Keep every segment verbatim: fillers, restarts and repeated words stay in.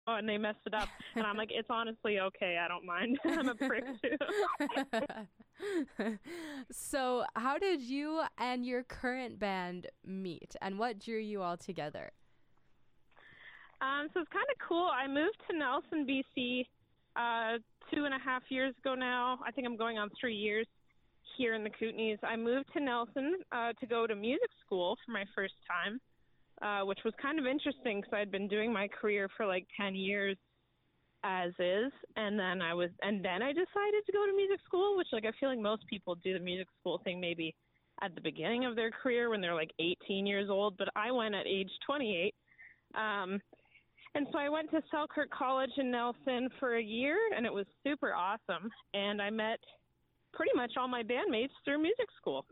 and they messed it up. And I'm like, it's honestly okay. I don't mind. I'm a prick too. So how did you and your current band meet, and what drew you all together? Um, so it's kind of cool. I moved to Nelson, B C, uh, two and a half years ago now. I think I'm going on three years here in the Kootenays. I moved to Nelson uh, to go to music school for my first time, uh, which was kind of interesting because I'd been doing my career for like ten years as is, and then I was, and then I decided to go to music school, which like I feel like most people do the music school thing maybe at the beginning of their career when they're like eighteen years old, but I went at age twenty-eight. Um, and so I went to Selkirk College in Nelson for a year, and it was super awesome. And I met pretty much all my bandmates through music school.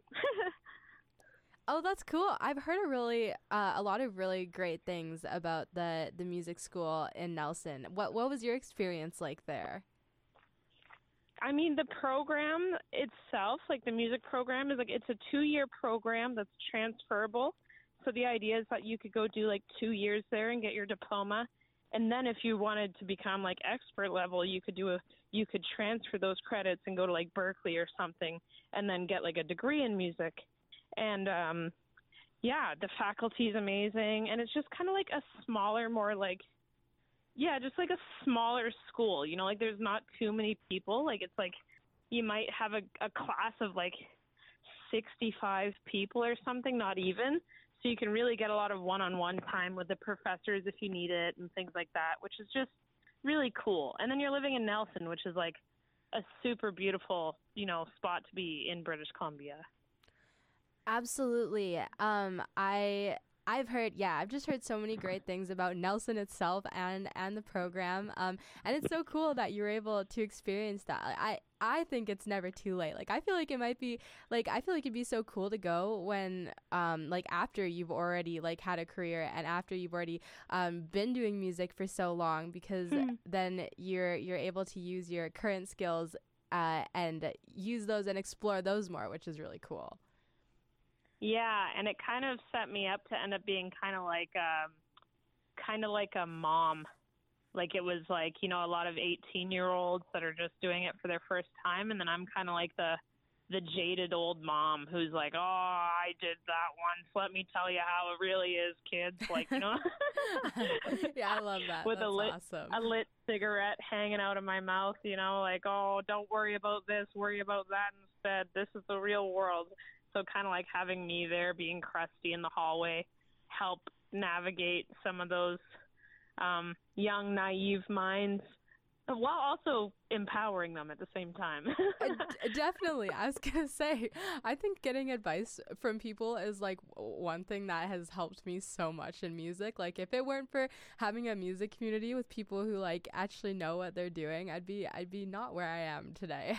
Oh, that's cool. I've heard a really, uh, a lot of really great things about the, the music school in Nelson. What what was your experience like there? I mean, the program itself, like the music program, is like it's a two-year program that's transferable. So the idea is that you could go do like two years there and get your diploma. And then if you wanted to become like expert level, you could do a, you could transfer those credits and go to like Berkeley or something and then get like a degree in music. And um, yeah, the faculty is amazing. And it's just kind of like a smaller, more like, yeah, just like a smaller school, you know, like there's not too many people. Like it's like you might have a, a class of like sixty-five people or something, not even. So you can really get a lot of one-on-one time with the professors if you need it and things like that, which is just really cool. And then you're living in Nelson, which is like a super beautiful, you know, spot to be in British Columbia. Absolutely. Um, I... I've heard, yeah, I've just heard so many great things about Nelson itself and, and the program. Um, and it's so cool that you're able to experience that. I, I think it's never too late. Like, I feel like it might be, like, I feel like it'd be so cool to go when, um, like, after you've already, like, had a career and after you've already, um, been doing music for so long, because mm. then you're, you're able to use your current skills, uh, and use those and explore those more, which is really cool. Yeah, and it kind of set me up to end up being kind of like um, kind of like a mom. Like it was like, you know, a lot of eighteen-year-olds that are just doing it for their first time, and then I'm kind of like the the jaded old mom who's like, oh, I did that once. Let me tell you how it really is, kids. Like, you know. Yeah, I love that. With That's a lit, awesome. a lit cigarette hanging out of my mouth, you know, like, oh, don't worry about this, worry about that instead. This is the real world. So kind of like having me there being crusty in the hallway help navigate some of those um, young, naive minds while also empowering them at the same time. D- definitely. I was going to say, I think getting advice from people is like one thing that has helped me so much in music. Like if it weren't for having a music community with people who like actually know what they're doing, I'd be I'd be not where I am today.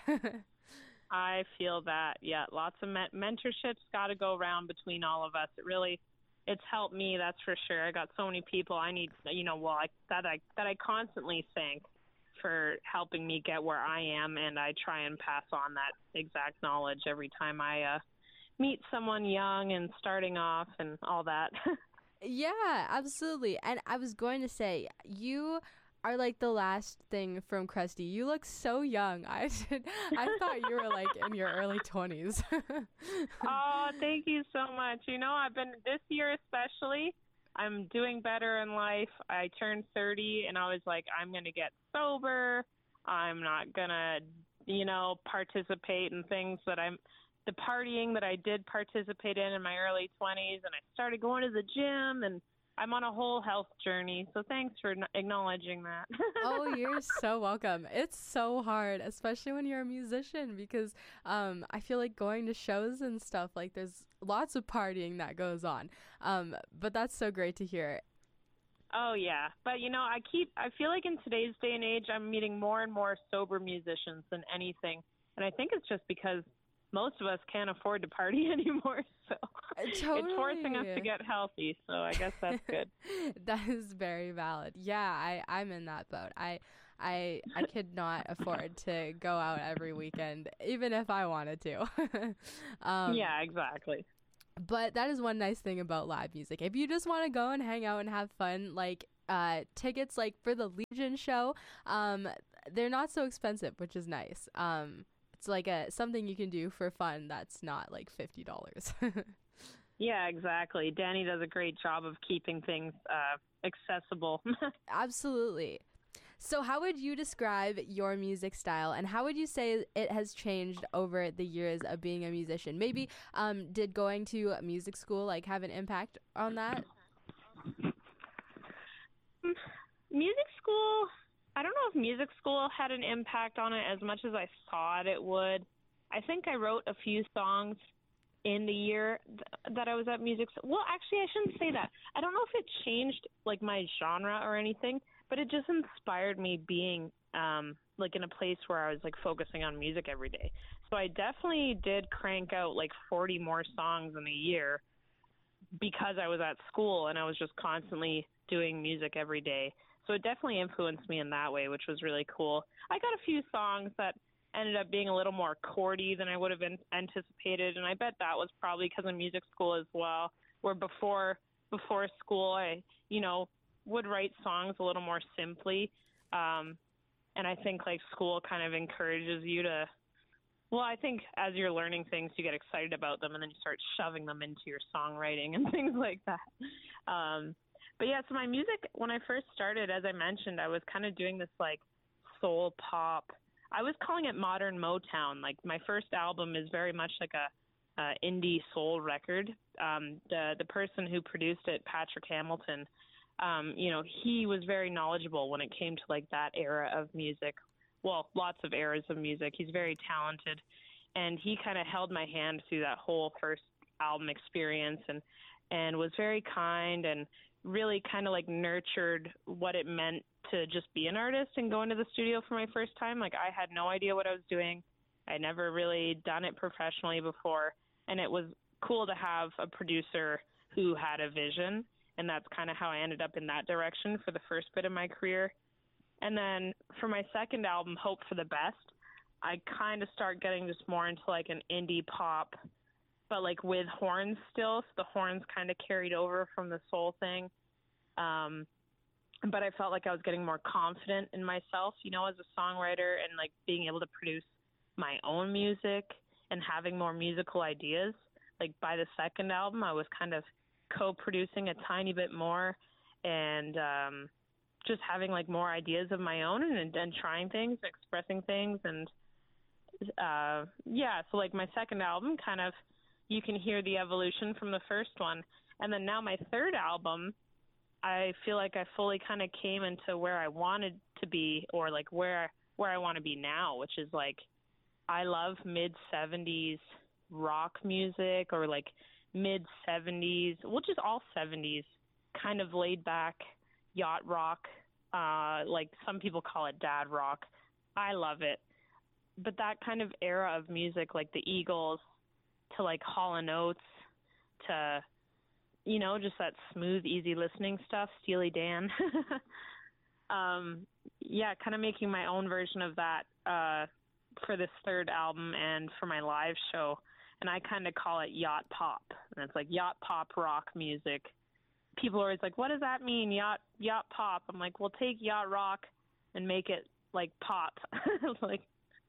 I feel that, yeah, lots of me- mentorships got to go around between all of us. It really, it's helped me, that's for sure. I got so many people I need, you know, well, I, that I that I constantly thank for helping me get where I am, and I try and pass on that exact knowledge every time I uh, meet someone young and starting off and all that. Yeah, absolutely. And I was going to say, you are like the last thing from Crusty. You look so young. I did, I thought you were like in your early twenties. Oh, thank you so much. You know, I've been this year especially, I'm doing better in life. I turned thirty and I was like, I'm going to get sober. I'm not going to, you know, participate in things that I'm, the partying that I did participate in in my early twenties. And I started going to the gym, and I'm on a whole health journey, so thanks for acknowledging that. Oh, you're so welcome. It's so hard, especially when you're a musician, because um, I feel like going to shows and stuff, like there's lots of partying that goes on. Um, but that's so great to hear. Oh, yeah. But, you know, I keep, I feel like in today's day and age, I'm meeting more and more sober musicians than anything. And I think it's just because most of us can't afford to party anymore, so totally. It's forcing us to get healthy, so I guess that's good. That is very valid. Yeah, I, I'm in that boat. I, I, I could not afford to go out every weekend, even if I wanted to. um, yeah, exactly. But that is one nice thing about live music. If you just want to go and hang out and have fun, like, uh, tickets like for the Legion show, um, they're not so expensive, which is nice. Um, it's like a something you can do for fun that's not like fifty dollars. Yeah, exactly. Danny does a great job of keeping things uh, accessible. Absolutely. So how would you describe your music style, and how would you say it has changed over the years of being a musician? Maybe um, did going to music school like have an impact on that? Music school, I don't know if music school had an impact on it as much as I thought it would. I think I wrote a few songs in the year th- that I was at music. Well, actually, I shouldn't say that. I don't know if it changed like my genre or anything, but it just inspired me being um, like in a place where I was like focusing on music every day. So I definitely did crank out like forty more songs in a year because I was at school and I was just constantly doing music every day. So it definitely influenced me in that way, which was really cool. I got a few songs that ended up being a little more chordy than I would have been anticipated, and I bet that was probably because of music school as well, where before before school I, you know, would write songs a little more simply, um, and I think like school kind of encourages you to, well, I think as you're learning things, you get excited about them, and then you start shoving them into your songwriting and things like that. Um, but yeah, so my music, when I first started, as I mentioned, I was kind of doing this like soul pop. I was calling it modern Motown. Like my first album is very much like a, a indie soul record. Um, the the person who produced it, Patrick Hamilton, um, you know, he was very knowledgeable when it came to like that era of music. Well, lots of eras of music. He's very talented, and he kind of held my hand through that whole first album experience, and and was very kind and really kind of like nurtured what it meant to just be an artist and go into the studio for my first time. Like I had no idea what I was doing. I never really done it professionally before. And it was cool to have a producer who had a vision. And that's kind of how I ended up in that direction for the first bit of my career. And then for my second album, Hope for the Best, I kind of start getting just more into like an indie pop, but like with horns still. So the horns kind of carried over from the soul thing. Um, but I felt like I was getting more confident in myself, you know, as a songwriter, and like being able to produce my own music and having more musical ideas. Like by the second album, I was kind of co-producing a tiny bit more, and um, just having like more ideas of my own, and, and trying things, expressing things. And uh, yeah, so like my second album kind of, you can hear the evolution from the first one. And then now my third album, I feel like I fully kind of came into where I wanted to be, or like where where I want to be now, which is like I love mid seventies rock music, or like mid seventies, well, just all seventies kind of laid back yacht rock. Uh, like some people call it dad rock. I love it. But that kind of era of music, like the Eagles to like Hall and Oates to, you know, just that smooth, easy listening stuff, Steely Dan. um, yeah, kind of making my own version of that uh, for this third album and for my live show. And I kind of call it yacht pop. And it's like yacht pop rock music. People are always like, what does that mean, yacht yacht pop? I'm like, well, take yacht rock and make it like pop. like,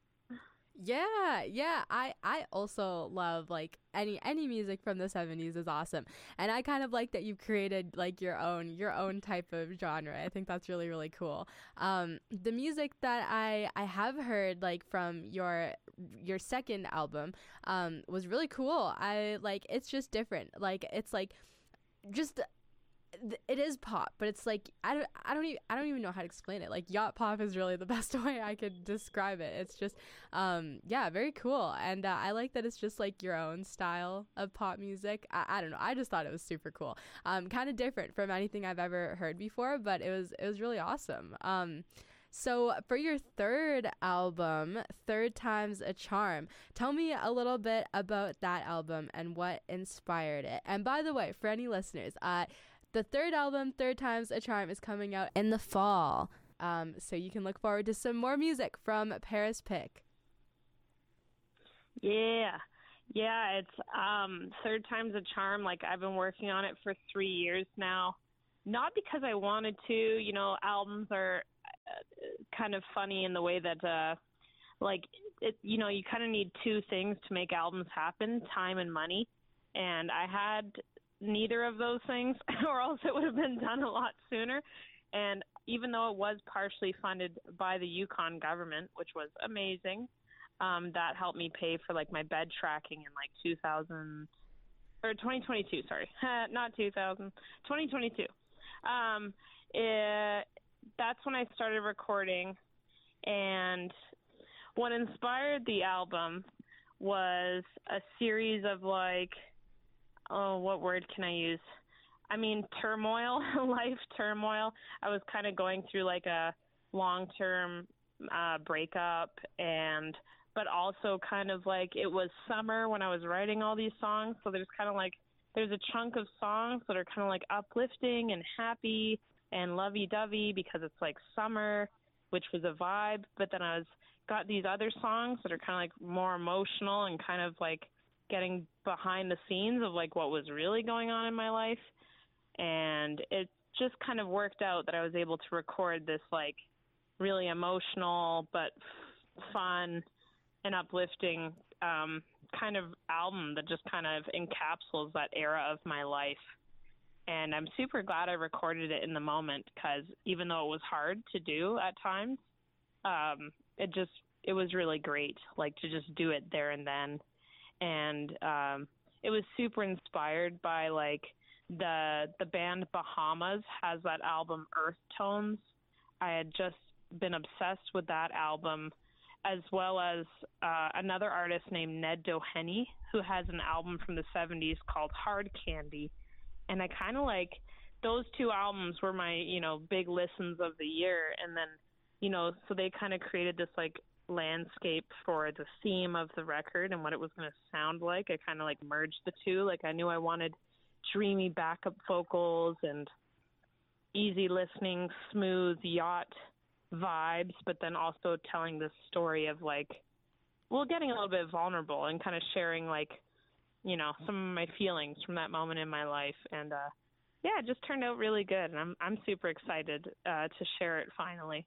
Yeah, yeah. I I also love like any any music from the seventies is awesome. And I kind of like that you've created like your own your own type of genre. I think that's really really cool. Um the music that I I have heard like from your your second album um was really cool. I like it's just different. Like it's like just it is pop, but it's like I don't I don't even I don't even know how to explain it. Like yacht pop is really the best way I could describe it. It's just um yeah, very cool. And uh, I like that it's just like your own style of pop music. I, I don't know. I just thought it was super cool. Um kind of different from anything I've ever heard before, but it was it was really awesome. Um So for your third album, Third Time's a Charm, tell me a little bit about that album and what inspired it. And by the way, for any listeners, uh the third album, Third Time's a Charm, is coming out in the fall. Um, so you can look forward to some more music from Paris Pick. Yeah. Yeah, it's um, Third Time's a Charm. Like, I've been working on it for three years now. not because I wanted to. You know, albums are uh, kind of funny in the way that, uh, like, it, you know, you kind of need two things to make albums happen, time and money. And I had neither of those things, or else it would have been done a lot sooner. And even though it was partially funded by the Yukon government, which was amazing, um, that helped me pay for, like, my bed tracking in, like, two thousand, or twenty twenty-two, sorry, not two thousand, twenty twenty-two. Um, it, that's when I started recording, and what inspired the album was a series of, like, oh, what word can I use? I mean, turmoil, life turmoil. I was kind of going through, like, a long-term uh, breakup, and but also kind of like it was summer when I was writing all these songs. So there's kind of like, there's a chunk of songs that are kind of like uplifting and happy and lovey-dovey because it's like summer, which was a vibe. But then I was got these other songs that are kind of like more emotional and kind of like getting behind the scenes of like what was really going on in my life. And it just kind of worked out that I was able to record this like really emotional but f- fun and uplifting um, kind of album that just kind of encapsulates that era of my life. And I'm super glad I recorded it in the moment, because even though it was hard to do at times, um, it just, it was really great, like to just do it there and then. And um, it was super inspired by like the the band Bahamas has that album Earth Tones. I had just been obsessed with that album, as well as uh, another artist named Ned Doheny, who has an album from the seventies called Hard Candy. And I kind of like, those two albums were my, you know, big listens of the year. And then, you know, so they kind of created this like landscape for the theme of the record and what it was going to sound like. I kind of like merged the two. Like I knew I wanted dreamy backup vocals and easy listening, smooth yacht vibes, but then also telling this story of like, well, getting a little bit vulnerable and kind of sharing like, you know, some of my feelings from that moment in my life. And uh, yeah, it just turned out really good. And I'm I'm super excited uh, to share it finally.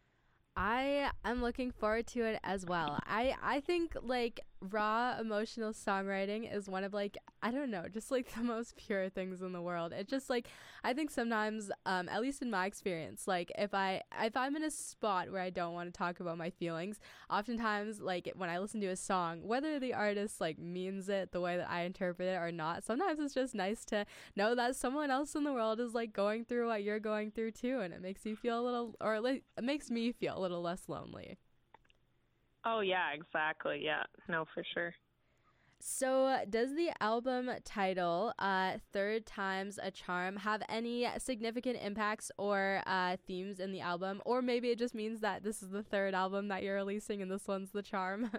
I am looking forward to it as well. I, I think like raw emotional songwriting is one of like, I don't know, just like the most pure things in the world. It just like, I think sometimes, um, at least in my experience, like if I, if I'm in a spot where I don't want to talk about my feelings, oftentimes like when I listen to a song, whether the artist like means it the way that I interpret it or not, sometimes it's just nice to know that someone else in the world is like going through what you're going through too. And it makes you feel a little, or like, it makes me feel a little less lonely. Oh, yeah, exactly. Yeah, no, for sure. So does the album title, uh, Third Time's a Charm, have any significant impacts or uh, themes in the album? Or maybe it just means that this is the third album that you're releasing and this one's the charm?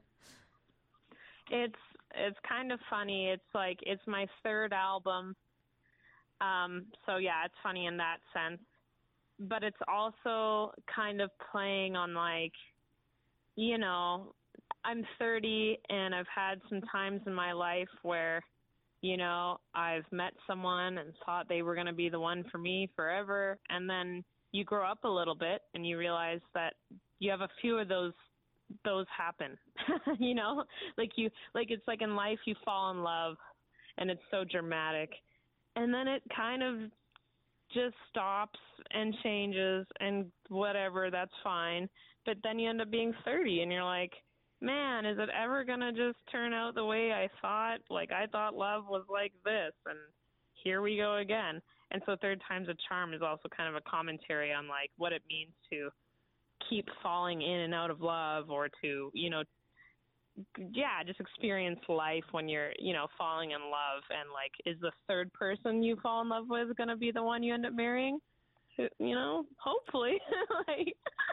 It's it's kind of funny. It's like, it's my third album. Um, so, yeah, it's funny in that sense. But it's also kind of playing on like, you know, I'm thirty and I've had some times in my life where, you know, I've met someone and thought they were going to be the one for me forever. And then you grow up a little bit and you realize that you have a few of those, those happen, you know, like you, like it's like in life you fall in love and it's so dramatic. And then it kind of just stops and changes and whatever, that's fine. But then you end up being thirty and you're like, man, is it ever going to just turn out the way I thought? Like, I thought love was like this, and here we go again. And so Third Time's a Charm is also kind of a commentary on, like, what it means to keep falling in and out of love, or to, you know, yeah, just experience life when you're, you know, falling in love. And, like, is the third person you fall in love with going to be the one you end up marrying? You know, hopefully. Like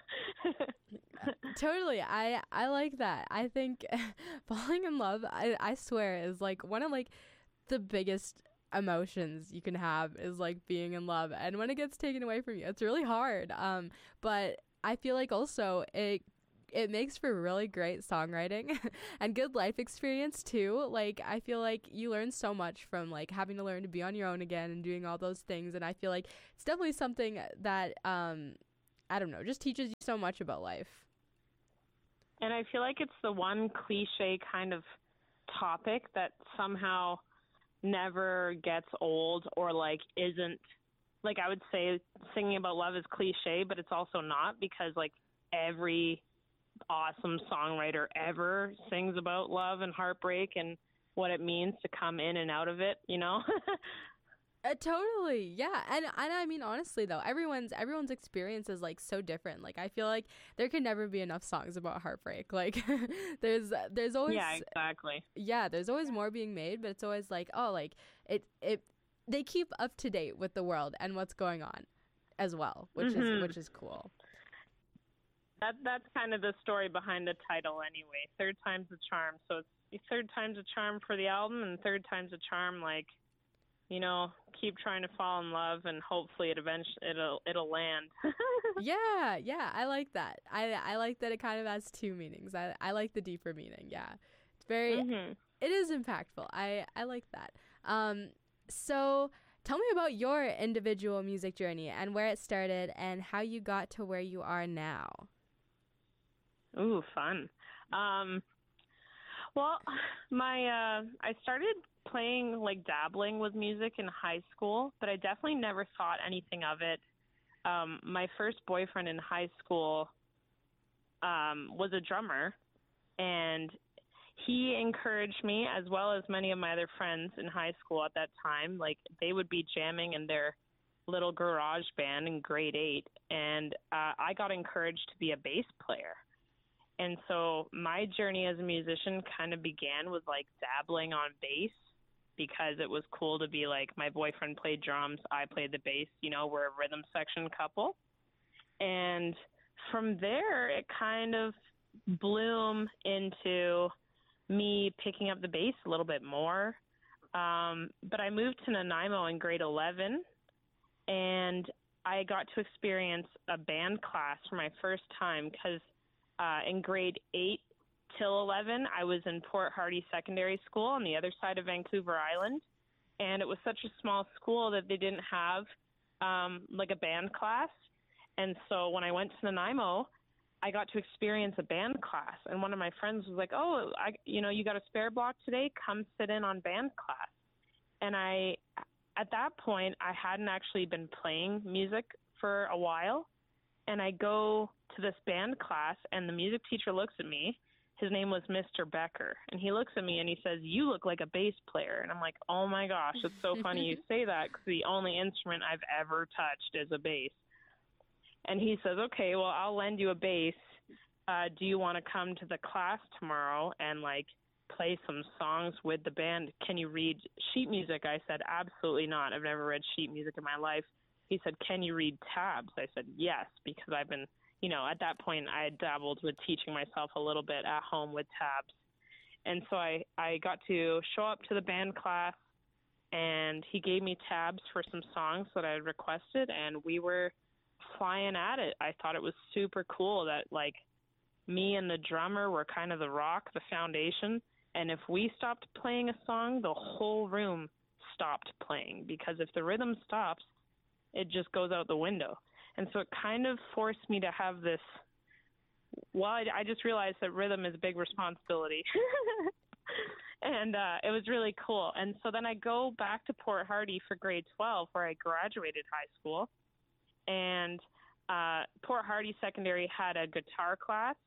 Totally. I, I like that. I think falling in love, I, I swear, is like one of like the biggest emotions you can have, is like being in love. And when it gets taken away from you, it's really hard. Um, but I feel like also it it makes for really great songwriting and good life experience too. Like, I feel like you learn so much from like having to learn to be on your own again and doing all those things. And I feel like it's definitely something that, um, I don't know, just teaches you so much about life. And I feel like it's the one cliche kind of topic that somehow never gets old, or like isn't, like, I would say singing about love is cliche, but it's also not, because like every awesome songwriter ever sings about love and heartbreak and what it means to come in and out of it, you know? Uh, totally, yeah, and and I mean, honestly though, everyone's everyone's experience is like so different. Like, I feel like there can never be enough songs about heartbreak. Like, there's there's always yeah, exactly. Yeah, there's always more being made, but it's always like, oh, like it it they keep up to date with the world and what's going on as well, which mm-hmm. is which is cool. That that's kind of the story behind the title, anyway. Third time's the charm. So it's third time's a charm for the album, and third time's a charm, like, you know, keep trying to fall in love, and hopefully it eventually it'll it'll land. yeah, yeah, I like that. I I like that it kind of has two meanings. I I like the deeper meaning. Yeah, it's very. Mm-hmm. It is impactful. I I like that. Um, so tell me about your individual music journey and where it started and how you got to where you are now. Ooh, fun. Um, well, my uh, I started playing, like, dabbling with music in high school, but I definitely never thought anything of it. Um, my first boyfriend in high school um, was a drummer, and he encouraged me, as well as many of my other friends in high school at that time. Like, they would be jamming in their little garage band in grade eight, and uh, I got encouraged to be a bass player. And so my journey as a musician kind of began with, like, dabbling on bass, because it was cool to be like, my boyfriend played drums, I played the bass, you know, we're a rhythm section couple. And from there, it kind of bloomed into me picking up the bass a little bit more. Um, but I moved to Nanaimo in grade eleven, and I got to experience a band class for my first time, because uh, in grade eight till eleven, I was in Port Hardy Secondary School on the other side of Vancouver Island, and it was such a small school that they didn't have um, like a band class. And so when I went to Nanaimo, I got to experience a band class, and one of my friends was like, "Oh, I, you know, you got a spare block today? Come sit in on band class." And I, at that point, I hadn't actually been playing music for a while, and I go to this band class, and the music teacher looks at me. His name was Mister Becker, and he looks at me and he says, "You look like a bass player." And I'm like, "Oh my gosh, it's so funny you say that, because the only instrument I've ever touched is a bass." And he says, "Okay, well, I'll lend you a bass. Uh, do you want to come to the class tomorrow and, like, play some songs with the band? Can you read sheet music?" I said, "Absolutely not. I've never read sheet music in my life." He said, "Can you read tabs?" I said, "Yes," because I've been, you know, at that point I had dabbled with teaching myself a little bit at home with tabs. And so I, I got to show up to the band class, and he gave me tabs for some songs that I had requested, and we were flying at it. I thought it was super cool that, like, me and the drummer were kind of the rock, the foundation, and if we stopped playing a song, the whole room stopped playing, because if the rhythm stops, it just goes out the window. And so it kind of forced me to have this, well, I, I just realized that rhythm is a big responsibility. And uh, it was really cool. And so then I go back to Port Hardy for grade twelve, where I graduated high school. And uh, Port Hardy Secondary had a guitar class,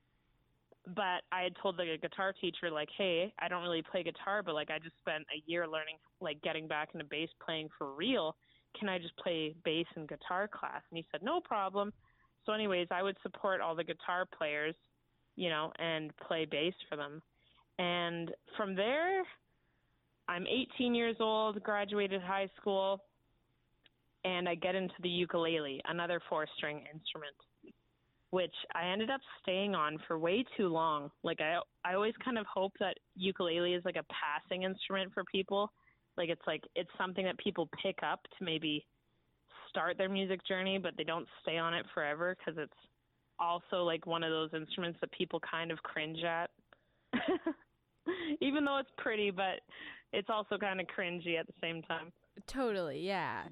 but I had told the guitar teacher, like, "Hey, I don't really play guitar, but, like, I just spent a year learning, like, getting back into bass playing for real. Can I just play bass and guitar class?" And he said, "No problem." So anyways, I would support all the guitar players, you know, and play bass for them. And from there, I'm eighteen years old, graduated high school, and I get into the ukulele, another four-string instrument, which I ended up staying on for way too long. Like, I, I always kind of hope that ukulele is like a passing instrument for people. Like, it's like, it's something that people pick up to maybe start their music journey, but they don't stay on it forever, because it's also like one of those instruments that people kind of cringe at. Even though it's pretty, but it's also kind of cringy at the same time. Totally, yeah.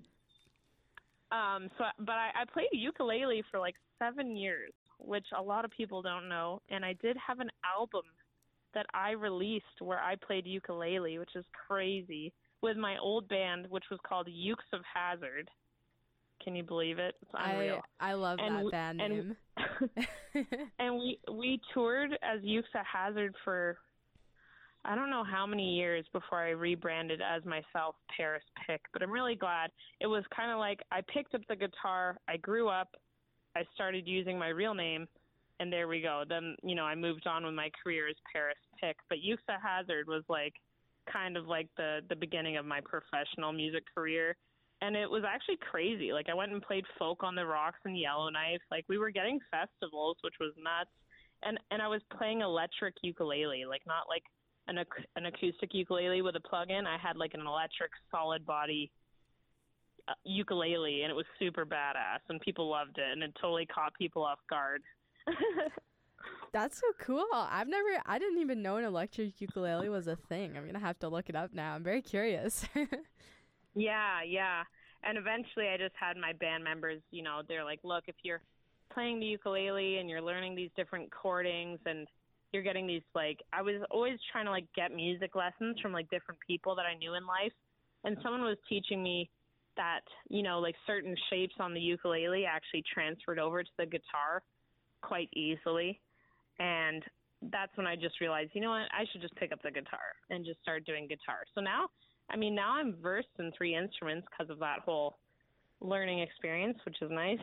Um, so, but I, I played ukulele for like seven years, which a lot of people don't know. And I did have an album that I released where I played ukulele, which is crazy, with my old band, which was called Ukes of Hazard. Can you believe it? It's unreal. I, I love and that we, band and, name. and we we toured as Ukes of Hazard for I don't know how many years before I rebranded as myself, Paris Pick, but I'm really glad. It was kind of like I picked up the guitar, I grew up, I started using my real name, and there we go. Then, you know, I moved on with my career as Paris Pick, but Ukes of Hazard was like kind of like the, the beginning of my professional music career, and it was actually crazy. Like, I went and played Folk on the Rocks and Yellowknife. Like, we were getting festivals, which was nuts, and, and I was playing electric ukulele, like not like An, ac- an acoustic ukulele with a plug-in. I had like an electric solid body uh, ukulele, and it was super badass, and people loved it, and it totally caught people off guard. That's so cool. I've never, I didn't even know an electric ukulele was a thing. I'm going to have to look it up now. I'm very curious. yeah, yeah. And eventually I just had my band members, you know, they're like, look, if you're playing the ukulele and you're learning these different chordings and you're getting these, like, I was always trying to, like, get music lessons from, like, different people that I knew in life. And someone was teaching me that, you know, like, certain shapes on the ukulele actually transferred over to the guitar quite easily. And that's when I just realized, you know what, I should just pick up the guitar and just start doing guitar. So now, I mean, now I'm versed in three instruments because of that whole learning experience, which is nice.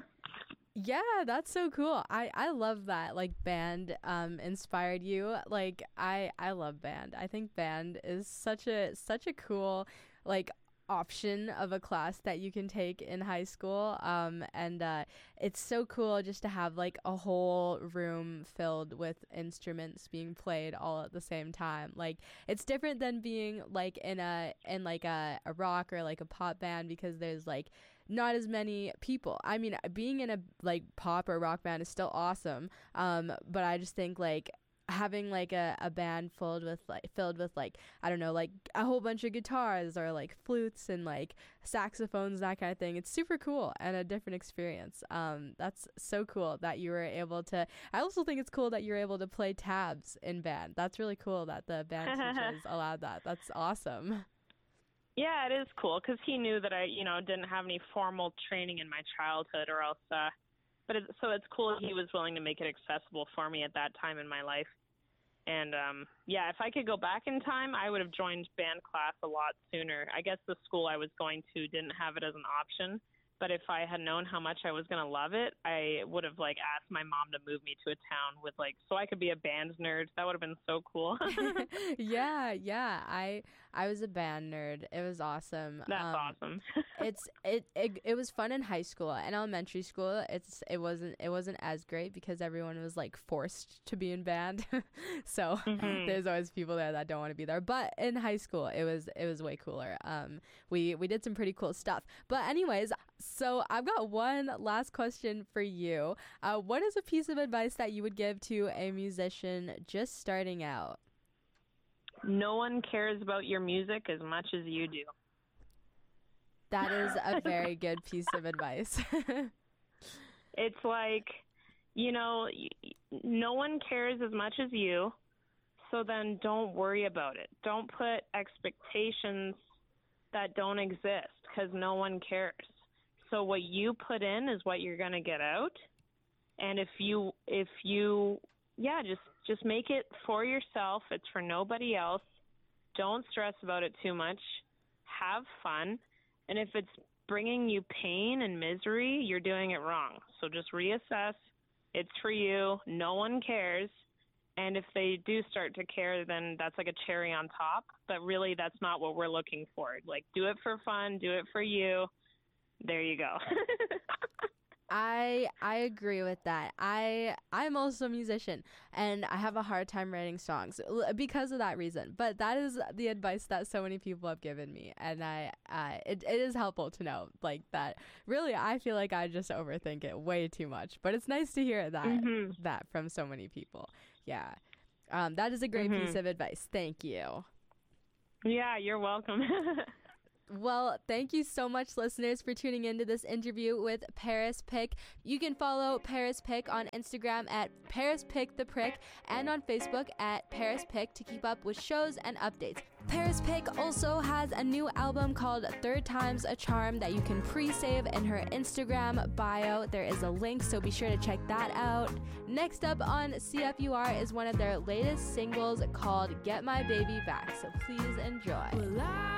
Yeah, that's so cool. I, I love that, like, band um inspired you. Like, I I love band. I think band is such a such a cool, like, option of a class that you can take in high school. Um and uh it's so cool just to have like a whole room filled with instruments being played all at the same time. Like, it's different than being like in a in like a, a rock or like a pop band, because there's like not as many people. I mean, being in a like pop or rock band is still awesome. Um, but I just think like having like a, a band filled with like filled with like I don't know, like a whole bunch of guitars or like flutes and like saxophones, that kind of thing. It's super cool and a different experience. Um, that's so cool that you were able to. I also think it's cool that you're able to play tabs in band. That's really cool that the band teachers allowed that. That's awesome. Yeah, it is cool because he knew that I, you know, didn't have any formal training in my childhood, or else. Uh, but it, so it's cool he was willing to make it accessible for me at that time in my life. And um, yeah, if I could go back in time, I would have joined band class a lot sooner. I guess the school I was going to didn't have it as an option. But if I had known how much I was going to love it, I would have, like, asked my mom to move me to a town with, like, so I could be a band nerd. That would have been so cool. yeah, yeah. I I was a band nerd. It was awesome. That's um, awesome. it's it, it it was fun in high school. In elementary school, it's it wasn't it wasn't as great because everyone was like forced to be in band. so mm-hmm. there's always people there that don't want to be there. But in high school, it was it was way cooler. Um, we we did some pretty cool stuff. But anyways, so I've got one last question for you. Uh, what is a piece of advice that you would give to a musician just starting out? No one cares about your music as much as you do. That is a very good piece of advice. It's like, you know, no one cares as much as you, so then don't worry about it. Don't put expectations that don't exist because no one cares. So what you put in is what you're going to get out. And if you, if you, yeah, just, just make it for yourself. It's for nobody else. Don't stress about it too much. Have fun. And if it's bringing you pain and misery, you're doing it wrong. So just reassess. It's for you. No one cares. And if they do start to care, then that's like a cherry on top. But really, that's not what we're looking for. Like, do it for fun. Do it for you. There you go. I I agree with that. I I'm also a musician and I have a hard time writing songs l- because of that reason. But that is the advice that so many people have given me, and I uh, it it is helpful to know like that. Really, I feel like I just overthink it way too much. But it's nice to hear that Mm-hmm. that from so many people. Yeah, um, that is a great Mm-hmm. piece of advice. Thank you. Yeah, you're welcome. Well, thank you so much, listeners, for tuning into this interview with Paris Pick. You can follow Paris Pick on Instagram at Paris Pick the Prick and on Facebook at Paris Pick to keep up with shows and updates. Paris Pick also has a new album called Third Time's a Charm that you can pre-save in her Instagram bio. There is a link, so be sure to check that out. Next up on C F U R is one of their latest singles called Get My Baby Back, so please enjoy. Well, I